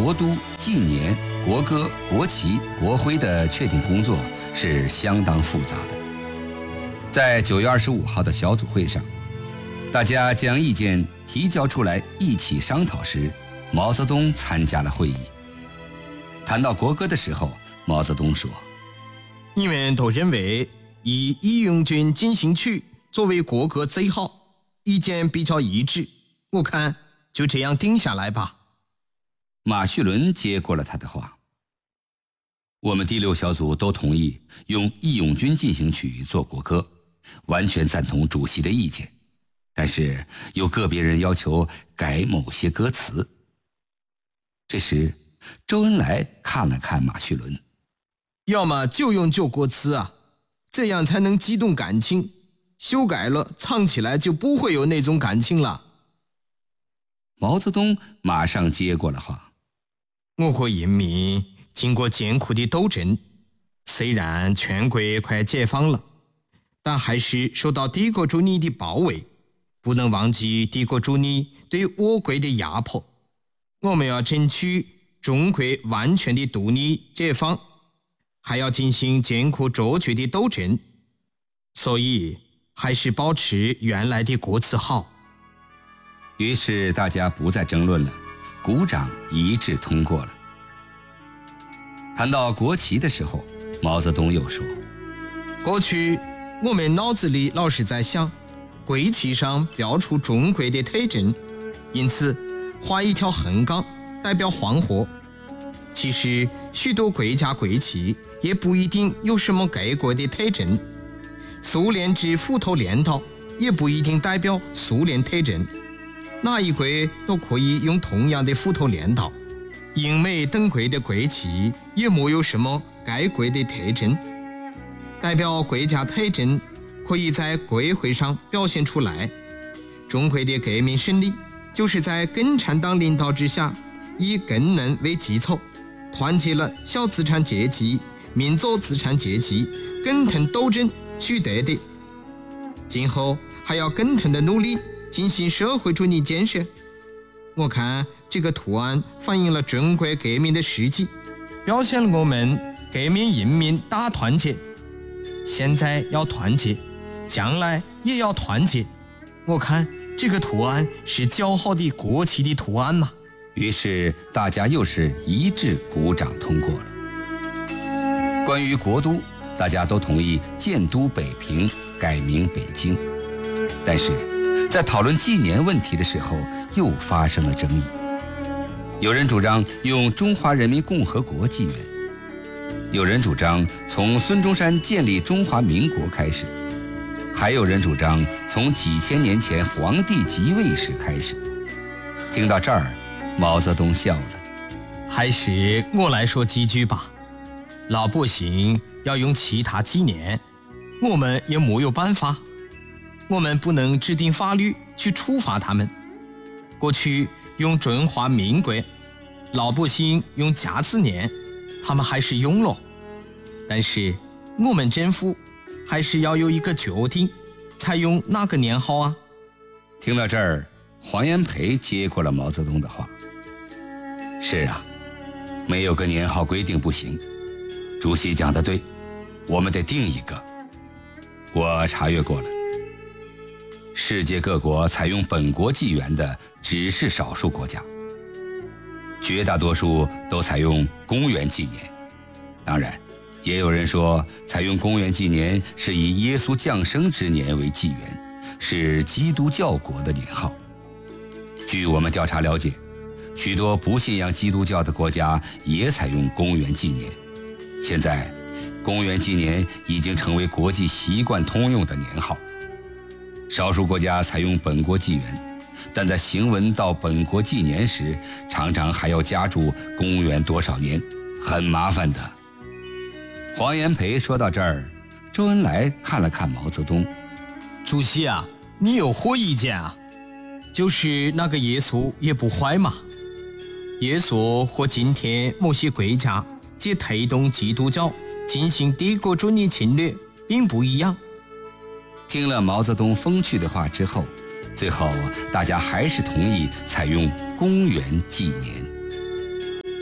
国都、纪年、国歌、国旗、国徽的确定工作是相当复杂的。在9月25号的小组会上，大家将意见提交出来一起商讨时，毛泽东参加了会议。谈到国歌的时候，毛泽东说：“ 你们都认为以《义勇军进行曲》作为国歌最好，意见比较一致，我看就这样定下来吧。” 马叙伦接过了他的话：“我们第6小组都同意用《义勇军进行曲》做国歌，完全赞同主席的意见，但是有个别人要求改某些歌词。”这时周恩来看了看马叙伦：“ 要么就用旧歌词啊，这样才能激动感情，修改了唱起来就不会有那种感情了。” 毛泽东马上接过了话：“ 我国人民经过艰苦的斗争，虽然全国快解放了，但还是受到帝国主义的包围，不能忘记帝国主义对我国的压迫。我们要争取中国完全的独立解放，还要进行艰苦卓绝的斗争，所以还是保持原来的歌词好。” 于是大家不再争论了，鼓掌一致通过了。谈到国旗的时候，毛泽东又说：“ 过去我们脑子里老是在想，国旗上标出中国的特征，因此画一条横杠代表黄河。其实许多国家国旗也不一定有什么各国的特征，苏联之虎头镰刀也不一定代表苏联特征，哪一国都可以用同样的虎头镰刀。英美等国的国旗也没有什么该国的特征，代表国家特征可以在国徽上表现出来。中国的革命胜利就是在共产党领导之下，以工农为基础，团结了小资产阶级、民族资产阶级，共同斗争取得的。今后还要共同的努力进行社会主义建设。我看这个图案反映了中国革命的实际，表现了我们革命人民大团结。现在要团结，将来也要团结。我看这个图案是较好的国旗的图案嘛。 于是大家又是一致鼓掌通过了。关于国都，大家都同意建都北平，改名北京。但是在讨论纪年问题的时候，又发生了争议。有人主张用中华人民共和国纪元，有人主张从孙中山建立中华民国开始，还有人主张从几千年前皇帝即位时开始。听到这儿，毛泽东笑了：“ 还是我来说几句吧。老百姓要用其他纪年，我们也没有办法，我们不能制定法律去处罚他们。过去用中华民国，老百姓用甲子年，他们还是用了。但是我们政府还是要有一个决定，采用哪个年号啊？” 听到这儿，黄炎培接过了毛泽东的话：“是啊，没有个年号规定不行。主席讲得对，我们得定一个。我查阅过了，世界各国采用本国纪元的只是少数国家，绝大多数都采用公元纪年。当然，也有人说采用公元纪年是以耶稣降生之年为纪元，是基督教国的年号。据我们调查了解，许多不信仰基督教的国家也采用公元纪年。现在公元纪年已经成为国际习惯通用的年号。少数国家采用本国纪元，但在行文到本国纪年时，常常还要加注公元多少年，很麻烦的。黄炎培说到这儿，周恩来看了看毛泽东：“ 主席啊，你有何意见啊？就是那个耶稣也不坏嘛。耶稣和今天某些国家借推动基督教进行帝国主义侵略并不一样。” 听了毛泽东风趣的话之后，最后大家还是同意采用公元纪年。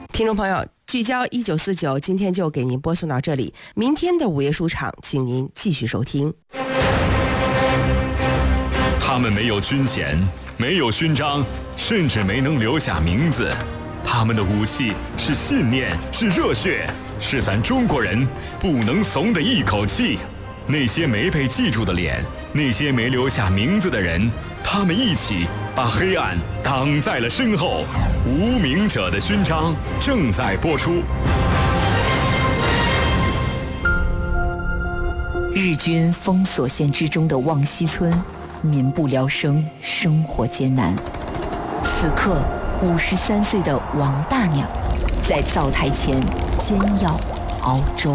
听众朋友，聚焦1949，今天就给您播送到这里。明天的午夜书场，请您继续收听。 他们没有军衔，没有勋章，甚至没能留下名字。他们的武器是信念，是热血，是咱中国人不能怂的一口气。那些没被记住的脸，那些没留下名字的人，他们一起把黑暗挡在了身后。无名者的勋章正在播出。 日军封锁线之中的望西村，民不聊生，生活艰难。此刻53岁的王大娘在灶台前煎药熬粥。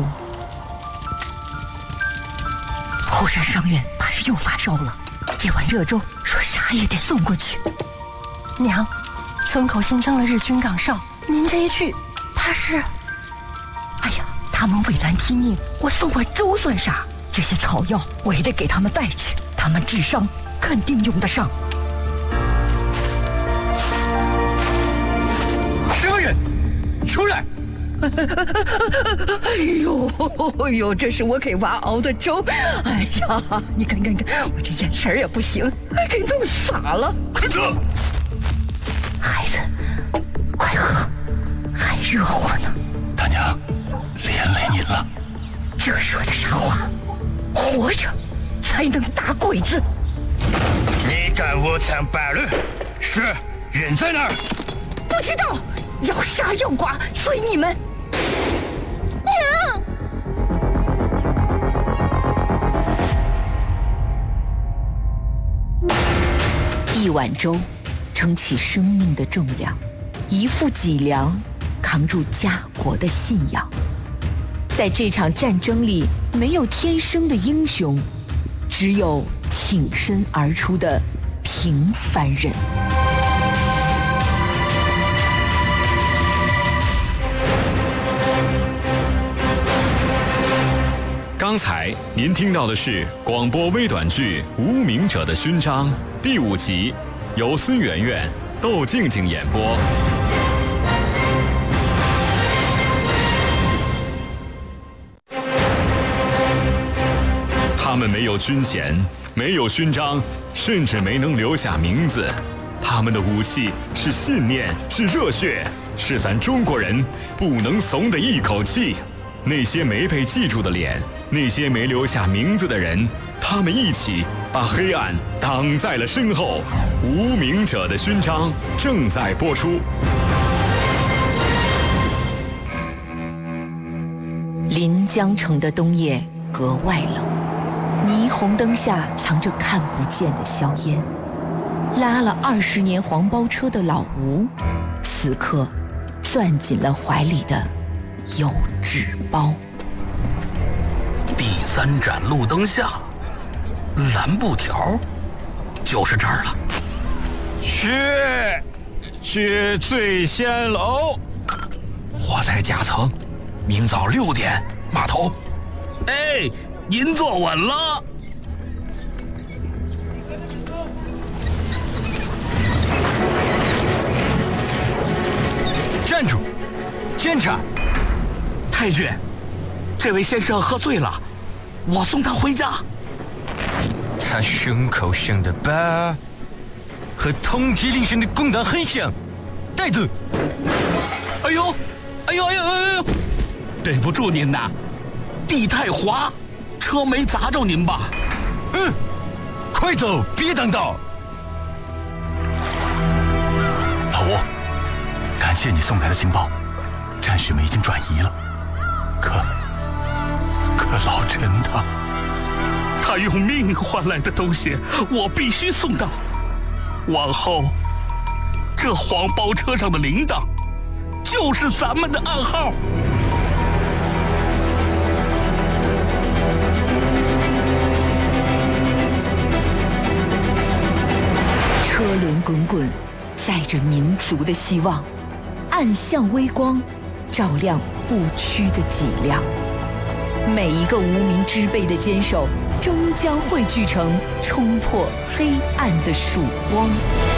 后山伤员怕是又发烧了，这碗热粥说啥也得送过去。娘，村口新增了日军岗哨，您这一去怕是……哎呀，他们为咱拼命，我送碗粥算啥？这些草药我也得给他们带去，他们治伤肯定用得上。 商人，出来！ 哎呦，这是我给娃熬的粥。哎呀，你看，我这眼神也不行，给弄洒了。 快走！ 孩子，快喝，还热乎呢。 大娘，连累您了。 这说的啥话？活着才能打鬼子。 你敢误闯八路？是，人在哪儿？ 不知道，要杀要剐随你们。娘。 一碗粥撑起生命的重量，一副脊梁扛住家国的信仰。在这场战争里，没有天生的英雄，只有挺身而出的平凡人。 刚才您听到的是广播微短剧《无名者的勋章》第5集，由孙媛媛、窦静静演播。他们没有军衔，没有勋章，甚至没能留下名字。他们的武器是信念，是热血，是咱中国人不能怂的一口气。那些没被记住的脸，那些没留下名字的人，他们一起把黑暗挡在了身后。无名者的勋章正在播出。 临江城的冬夜格外冷，霓虹灯下藏着看不见的硝烟。拉了20年黄包车的老吴，此刻攥紧了怀里的油纸包。 第3盏路灯下，蓝布条，就是这儿了。去醉仙楼。我在夹层，明早6点码头。哎，您坐稳了。站住！坚持！太君，这位先生喝醉了，我送他回家。他胸口上的疤和通缉令上的公党很像，带走。哎呦，对不住您呐，地太滑，车没砸着您吧？快走，别挡道。老吴，感谢你送来的情报，战士们已经转移了。可老陈他用命换来的东西，我必须送到。往后，这黄包车上的铃铛，就是咱们的暗号。 车轮滚滚，载着民族的希望，暗巷微光，照亮不屈的脊梁。每一个无名之辈的坚守，终将汇聚成冲破黑暗的曙光。